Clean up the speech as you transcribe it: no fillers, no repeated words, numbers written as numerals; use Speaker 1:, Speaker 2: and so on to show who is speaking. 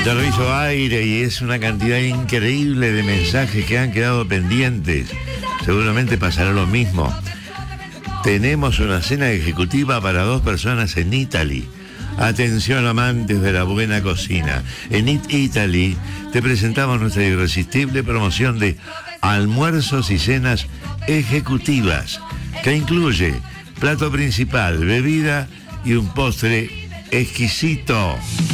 Speaker 1: Ya lo hizo Aire y es una cantidad increíble de mensajes que han quedado pendientes. Seguramente pasará lo mismo. Tenemos una cena ejecutiva para 2 personas en Italy. Atención, amantes de la buena cocina. En Eat Italy te presentamos nuestra irresistible promoción de almuerzos y cenas ejecutivas, que incluye plato principal, bebida y un postre exquisito.